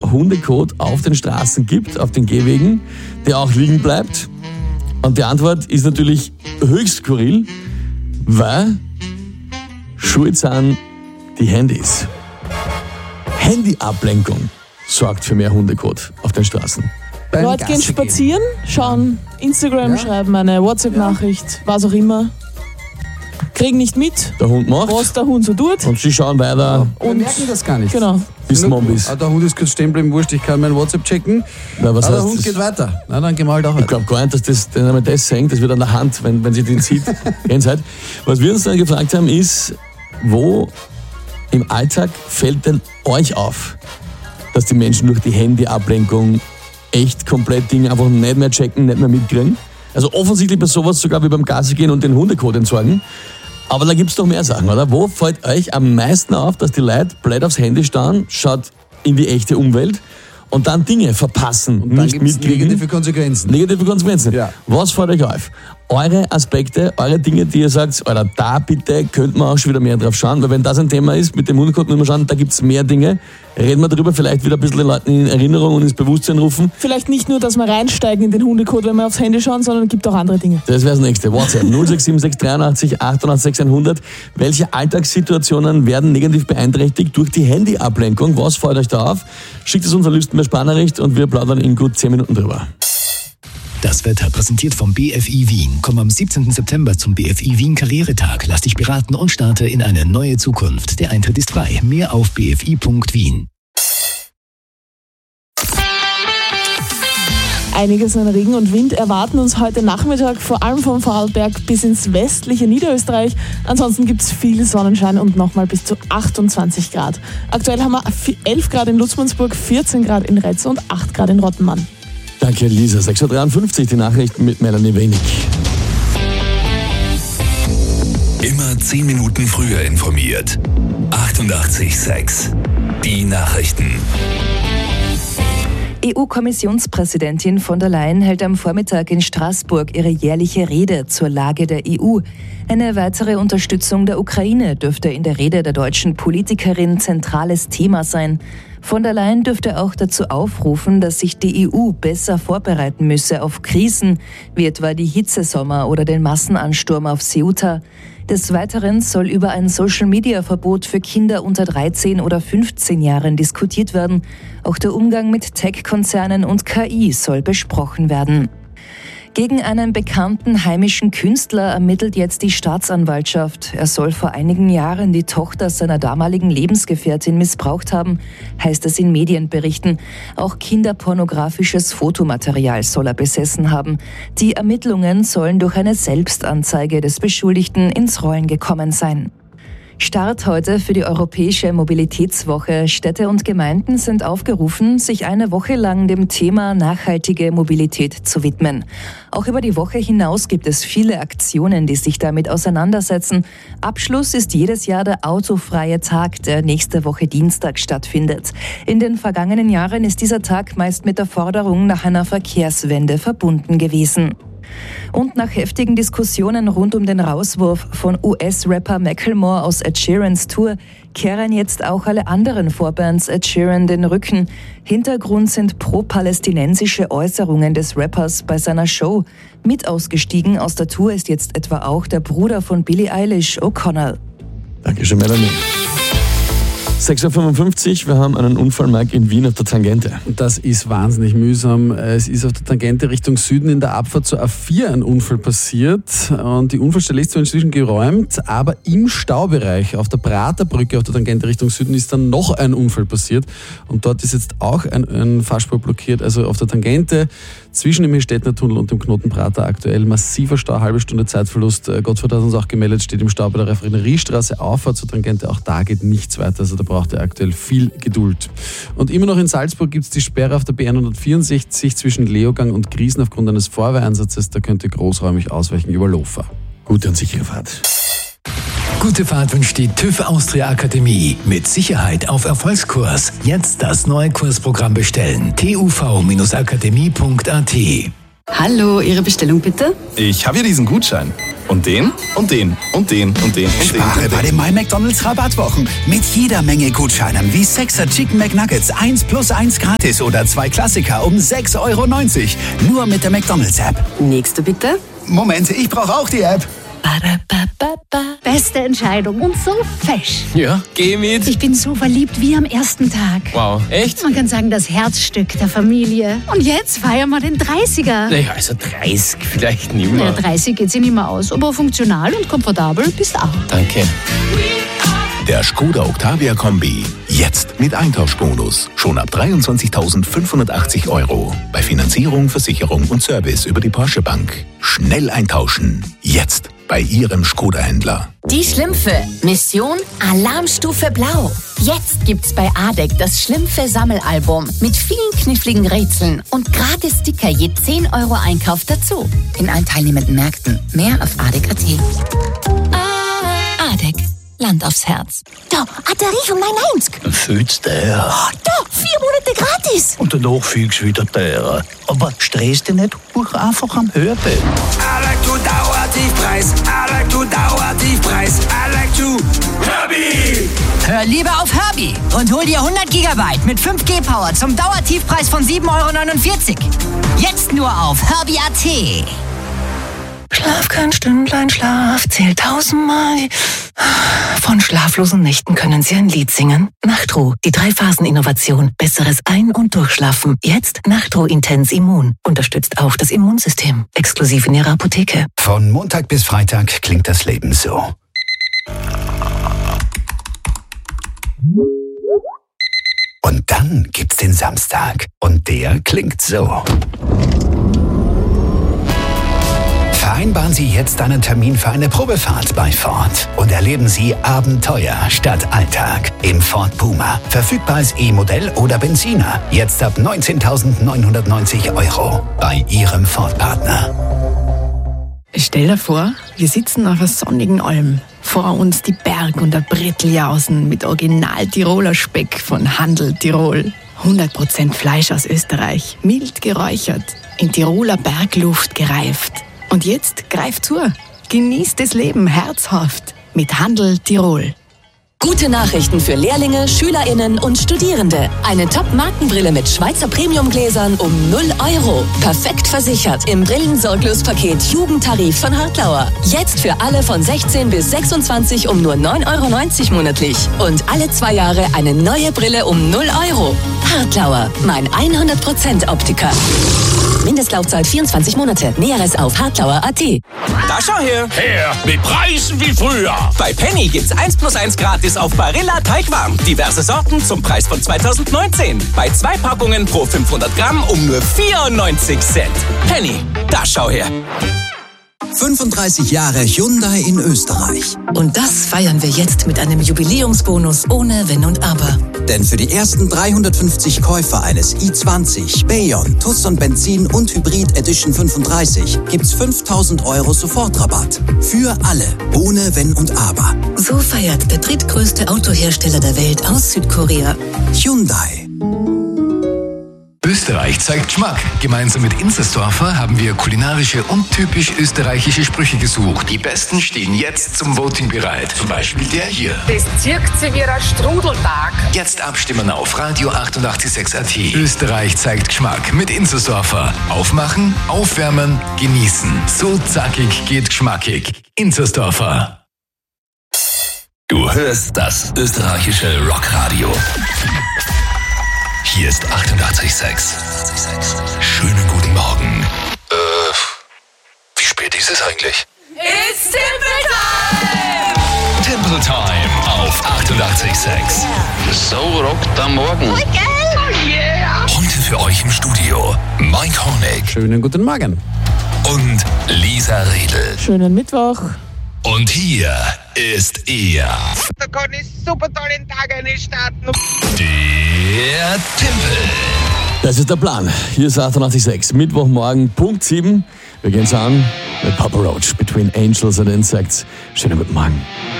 Hundekot auf den Straßen gibt, auf den Gehwegen, der auch liegen bleibt. Und die Antwort ist natürlich höchst skurril, weil schuld sind die Handys. Handyablenkung sorgt für mehr Hundekot auf den Straßen. Leute gehen spazieren, schauen Instagram, schreiben eine WhatsApp-Nachricht, was auch immer. Kriegen nicht mit, Der Hund macht was der Hund so tut. und sie schauen weiter, Wir merken das gar nicht. Genau. bis man ist. Der Hund ist kurz stehen bleiben, wurscht, ich kann meinen WhatsApp checken. Na, was Aber der heißt Hund das? geht weiter. Na, dann gehen wir halt auch Ich weiter. glaube gar nicht, dass das hängt, das wird an der Hand, wenn sie den zieht. Jenseits. Was wir uns dann gefragt haben, ist, wo im Alltag fällt denn euch auf, dass die Menschen durch die Handyablenkung echt komplett Dinge einfach nicht mehr checken, nicht mehr mitkriegen? Also offensichtlich bei sowas sogar wie beim Gassi gehen und den Hundekot entsorgen. Aber da gibt's doch mehr Sachen, oder? Wo fällt euch am meisten auf, dass die Leute blöd aufs Handy starren, schaut in die echte Umwelt und dann Dinge verpassen, Und dann nicht gibt es mitkriegen? negative Konsequenzen. Negative Konsequenzen. Ja. Was fällt euch auf? Eure Aspekte, eure Dinge, die ihr sagt, Alter, da bitte könnte man auch schon wieder mehr drauf schauen, weil wenn das ein Thema ist, mit dem Hundekot müssen wir schauen, da gibt's mehr Dinge. Reden wir darüber, vielleicht wieder ein bisschen den Leuten in Erinnerung und ins Bewusstsein rufen. Vielleicht nicht nur, dass wir reinsteigen in den Hundekot, wenn wir aufs Handy schauen, sondern es gibt auch andere Dinge. Das wäre das nächste. WhatsApp 0676 83 88 100. Welche Alltagssituationen werden negativ beeinträchtigt durch die Handyablenkung? Was fällt euch da auf? Schickt es uns eine Lüsten mehr Sparnachricht und wir plaudern in gut 10 Minuten drüber. Das Wetter präsentiert vom BFI Wien. Komm am 17. September zum BFI Wien Karrieretag. Lass dich beraten und starte in eine neue Zukunft. Der Eintritt ist frei. Mehr auf bfi.wien. Einiges an Regen und Wind erwarten uns heute Nachmittag, vor allem vom Vorarlberg bis ins westliche Niederösterreich. Ansonsten gibt es viel Sonnenschein und nochmal bis zu 28 Grad. Aktuell haben wir 11 Grad in Lutzmannsburg, 14 Grad in Retz und 8 Grad in Rottenmann. Danke, Lisa. 6.53 Uhr, die Nachrichten mit Melanie Wenig. Immer 10 Minuten früher informiert. 88,6. Die Nachrichten. EU-Kommissionspräsidentin von der Leyen hält am Vormittag in Straßburg ihre jährliche Rede zur Lage der EU. Eine weitere Unterstützung der Ukraine dürfte in der Rede der deutschen Politikerin zentrales Thema sein. Von der Leyen dürfte auch dazu aufrufen, dass sich die EU besser vorbereiten müsse auf Krisen, wie etwa die Hitzesommer oder den Massenansturm auf Ceuta. Des Weiteren soll über ein Social-Media-Verbot für Kinder unter 13 oder 15 Jahren diskutiert werden. Auch der Umgang mit Tech-Konzernen und KI soll besprochen werden. Gegen einen bekannten heimischen Künstler ermittelt jetzt die Staatsanwaltschaft. Er soll vor einigen Jahren die Tochter seiner damaligen Lebensgefährtin missbraucht haben, heißt es in Medienberichten. Auch kinderpornografisches Fotomaterial soll er besessen haben. Die Ermittlungen sollen durch eine Selbstanzeige des Beschuldigten ins Rollen gekommen sein. Start heute für die Europäische Mobilitätswoche. Städte und Gemeinden sind aufgerufen, sich eine Woche lang dem Thema nachhaltige Mobilität zu widmen. Auch über die Woche hinaus gibt es viele Aktionen, die sich damit auseinandersetzen. Abschluss ist jedes Jahr der autofreie Tag, der nächste Woche Dienstag stattfindet. In den vergangenen Jahren ist dieser Tag meist mit der Forderung nach einer Verkehrswende verbunden gewesen. Und nach heftigen Diskussionen rund um den Rauswurf von US-Rapper Macklemore aus Ed Sheerans Tour kehren jetzt auch alle anderen Vorbands Ed Sheeran den Rücken. Hintergrund sind pro-palästinensische Äußerungen des Rappers bei seiner Show. Mit ausgestiegen aus der Tour ist jetzt etwa auch der Bruder von Billie Eilish, O'Connell. Dankeschön, Melanie. 6.55 Uhr, wir haben einen Unfall, Mike, in Wien auf der Tangente. Das ist wahnsinnig mühsam. Es ist auf der Tangente Richtung Süden in der Abfahrt zur A4 ein Unfall passiert. Und die Unfallstelle ist zwar inzwischen geräumt, aber im Staubereich auf der Praterbrücke auf der Tangente Richtung Süden ist dann noch ein Unfall passiert. Und dort ist jetzt auch ein Fahrspur blockiert. Also auf der Tangente zwischen dem Hestettner Tunnel und dem Knoten Prater aktuell massiver Stau, halbe Stunde Zeitverlust. Gottfried hat uns auch gemeldet, steht im Stau bei der Raffineriestraße, Auffahrt zur Tangente. Auch da geht nichts weiter. Also da braucht er aktuell viel Geduld. Und immer noch in Salzburg gibt es die Sperre auf der B164 zwischen Leogang und Griesen aufgrund eines Feuerwehreinsatzes. Da könnte großräumig ausweichen über Lofa. Gute und sichere Fahrt. Gute Fahrt wünscht die TÜV Austria Akademie. Mit Sicherheit auf Erfolgskurs. Jetzt das neue Kursprogramm bestellen. tuv-akademie.at. Hallo, Ihre Bestellung bitte? Ich habe hier diesen Gutschein. Und den und den und den und den und Spare den. bei den My McDonald's Rabattwochen. Mit jeder Menge Gutscheinen wie 6er Chicken McNuggets 1 plus 1 gratis oder 2 Klassiker um 6,90 €. Nur mit der McDonald's App. Nächste bitte. Moment, ich brauche auch die App. Beste Entscheidung und so fesch. Ja, geh mit. Ich bin so verliebt wie am ersten Tag. Wow, echt? Man kann sagen, das Herzstück der Familie. Und jetzt feiern wir den 30er. Naja, also 30 vielleicht nicht Ja, mehr. 30 geht sich nicht mehr aus, aber funktional und komfortabel bist auch. Danke. Der Skoda Octavia Kombi. Jetzt mit Eintauschbonus. Schon ab 23.580 €. Bei Finanzierung, Versicherung und Service über die Porsche Bank. Schnell eintauschen. Jetzt bei Ihrem Skoda-Händler. Die Schlümpfe. Mission Alarmstufe Blau. Jetzt gibt's bei ADEC das Schlümpfe-Sammelalbum mit vielen kniffligen Rätseln und gratis Sticker je 10 € Einkauf dazu. In allen teilnehmenden Märkten. Mehr auf ADEC.at. ADEC. Land aufs Herz. Da, Batterie von mein 1. Fühlst du her? Da, 4 Monate gratis. Und danach fühlst du wieder teurer. Aber stress dich nicht, buch einfach am Hörbild. I like to Dauertiefpreis. I like to Dauertiefpreis. I like to Herbie. Hör lieber auf Herbie und hol dir 100 GB mit 5G Power zum Dauertiefpreis von 7,49 €. Jetzt nur auf Herbie.at. Schlaf kein Stündlein Schlaf, zählt 1000-mal. Von schlaflosen Nächten können Sie ein Lied singen. Nachtruh, die 3-Phasen-Innovation. Besseres Ein- und Durchschlafen. Jetzt Nachtruh Intens Immun. Unterstützt auch das Immunsystem. Exklusiv in Ihrer Apotheke. Von Montag bis Freitag klingt das Leben so. Und dann gibt's den Samstag. Und der klingt so. Vereinbaren Sie jetzt einen Termin für eine Probefahrt bei Ford und erleben Sie Abenteuer statt Alltag im Ford Puma. Verfügbar als E-Modell oder Benziner. Jetzt ab 19.990 € bei Ihrem Ford-Partner. Stell dir vor, wir sitzen auf einer sonnigen Alm. Vor uns die Berg- und der Bretteljausen mit Original-Tiroler Speck von Handel Tirol. 100% Fleisch aus Österreich, mild geräuchert, in Tiroler Bergluft gereift. Und jetzt greift zu. Genießt das Leben herzhaft mit Handel Tirol. Gute Nachrichten für Lehrlinge, SchülerInnen und Studierende. Eine Top-Markenbrille mit Schweizer Premiumgläsern um 0 €. Perfekt versichert im Brillensorglospaket Jugendtarif von Hartlauer. Jetzt für alle von 16 bis 26 um nur 9,90 € monatlich. Und alle 2 Jahre eine neue Brille um 0 €. Hartlauer, mein 100% Optiker. Mindestlaufzeit 24 Monate. Näheres auf hartlauer.at. Da schau her. Her, mit Preisen wie früher. Bei Penny gibt's 1+1 gratis auf Barilla Teigwarm. Diverse Sorten zum Preis von 2019. Bei 2 Packungen pro 500 Gramm um nur 94 Cent. Penny, da schau her. 35 Jahre Hyundai in Österreich. Und das feiern wir jetzt mit einem Jubiläumsbonus ohne Wenn und Aber. Denn für die ersten 350 Käufer eines i20, Bayon, Tucson Benzin und Hybrid Edition 35 gibt's 5.000 € Sofortrabatt. Für alle, ohne Wenn und Aber. So feiert der drittgrößte Autohersteller der Welt aus Südkorea. Hyundai. Österreich zeigt Geschmack. Gemeinsam mit Inzersdorfer haben wir kulinarische und typisch österreichische Sprüche gesucht. Die besten stehen jetzt zum Voting bereit. Zum Beispiel der hier. Das zirkt sie wie ein Strudeltag. Jetzt abstimmen auf Radio 886.at. Österreich zeigt Geschmack mit Inzersdorfer. Aufmachen, aufwärmen, genießen. So zackig geht geschmackig. Inzersdorfer. Du hörst das österreichische Rockradio. Hier ist 88.6. Schönen guten Morgen. Wie spät ist es eigentlich? It's Timple Time! Timple Time auf 88.6. So rockt am Morgen. Oh yeah! Heute für euch im Studio Mike Honeck. Schönen guten Morgen. Und Lisa Riedl. Schönen Mittwoch. Und hier ist er. Da kann ich super tollen Tag starten. Der Timpel. Das ist der Plan. Hier ist 88.6. Mittwochmorgen, Punkt 7. Wir gehen es an mit Papa Roach, Between Angels and Insects. Schönen guten Morgen.